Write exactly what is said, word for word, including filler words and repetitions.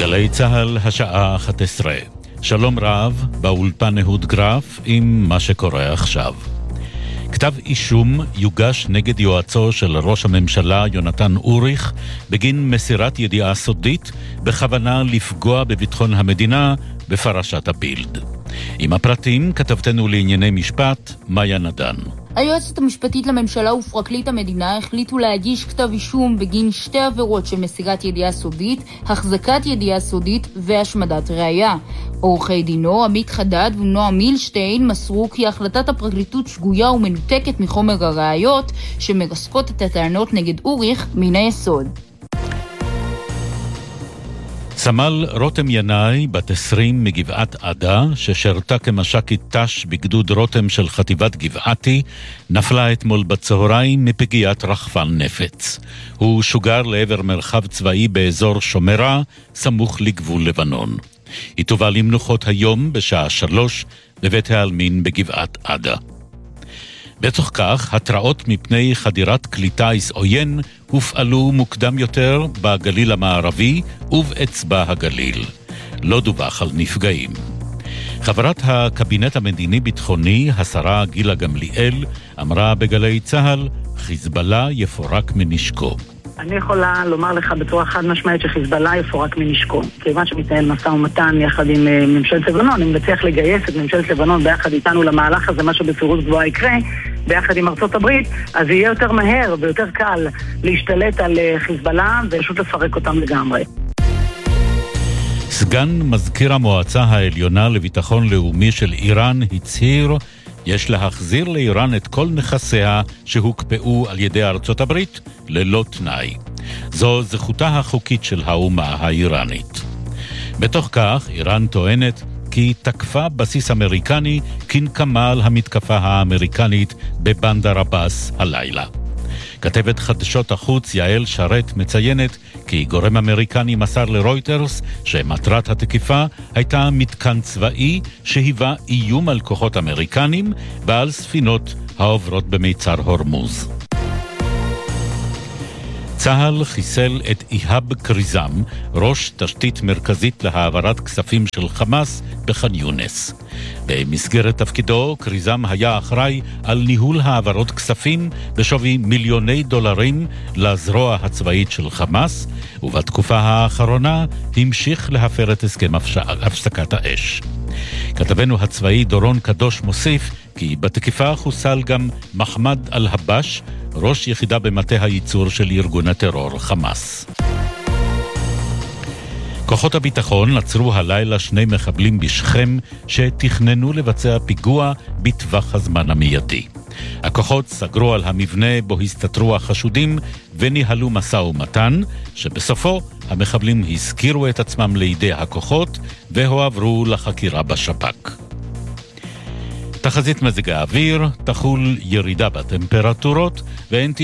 גלי צהל, השעה אחת עשרה. שלום רב, באולפן אהוד גרף עם מה שקורה עכשיו. כתב אישום יוגש נגד יועצו של ראש הממשלה יונתן אוריך בגין מסירת ידיעה סודית בכוונה לפגוע בביטחון המדינה בפרשת הפילד. עם הפרטים כתבתנו לענייני משפט מאיה נדן. היועצת המשפטית לממשלה ופרקליט המדינה החליטו להגיש כתב אישום בגין שתי עבירות של מסירת ידיעה סודית, החזקת ידיעה סודית והשמדת ראיה. עורכי דינו עמית חדד ונועם מילשטיין מסרו כי החלטת הפרקליטות שגויה ומנותקת מחומר הראיות שמרסקות את הטענות נגד אוריך מן היסוד. סמל רותם ינאי, בת עשרים מגבעת עדה, ששרתה כמש"קית ת"ש בגדוד רותם של חטיבת גבעתי, נפלה אתמול בצהריים מפגיעת רחפן נפץ. הוא שוגר לעבר מרחב צבאי באזור שומרה, סמוך לגבול לבנון. היא תובא למנוחות היום בשעה שלוש בבית העלמין בגבעת עדה. בתוך כך, התראות מפני חדירת כלי טיס עוין הופעלו מוקדם יותר בגליל המערבי ובאצבע הגליל. לא דווח על נפגעים. חברת הקבינט המדיני-ביטחוני, השרה גילה גמליאל, אמרה בגלי צהל, חיזבאללה יפורק מנשקו. אני יכולה לומר לך בצורה חד משמעית שחיזבאללה יפורק מנשקו. כיוון שמתנהל משא ומתן יחד עם ממשלת לבנון, אם נצליח לגייס את ממשלת לבנון ביחד איתנו למהלך הזה, מה שבפירוש גבוהה יקרה, ביחד עם ארצות הברית, אז יהיה יותר מהר ויותר קל להשתלט על חיזבאללה ופשוט לפרק אותם לגמרי. סגן מזכיר המועצה העליונה לביטחון לאומי של איראן הצהיר יש להחזיר לאיראן את כל נכסיה שהוקפאו על ידי ארצות הברית ללא תנאי. זו זכותה החוקית של האומה האיראנית. בתוך כך, איראן טוענת כי תקפה בסיס אמריקני כנקמה על המתקפה האמריקנית בבנדר עבאס הלילה. כתבת חדשות החוץ יעל שרת מציינת כי גורם אמריקני מסר לרויטרס שמטרת התקיפה הייתה מתקן צבאי שהיווה איום על כוחות אמריקנים ועל ספינות העוברות במיצר הורמוז. צהל חיסל את איהאב קריזם, ראש תשתית מרכזית להעברת כספים של חמאס בח'אן יונס. במסגרת תפקידו, קריזם היה אחראי על ניהול העברות כספים בשווי מיליוני דולרים לזרוע הצבאית של חמאס, ובתקופה האחרונה המשיך להפר את הסכם הפסקת האש. כתבנו הצבאי דורון קדוש מוסיף כי בתקיפה חוסל גם מחמד אל-הבש, ראש יחידה במטה הייצור של ארגון הטרור חמאס. כוחות הביטחון עצרו הלילה שני מחבלים בשכם שתכננו לבצע פיגוע בטווח הזמן המיידי. הכוחות סגרו על המבנה בו הסתתרו החשודים וניהלו מסע ומתן, שבסופו המחבלים הזכירו את עצמם לידי הכוחות והועברו לחקירה בשב"כ. תחזית מזג האוויר, תחול ירידה בטמפרטורות ואין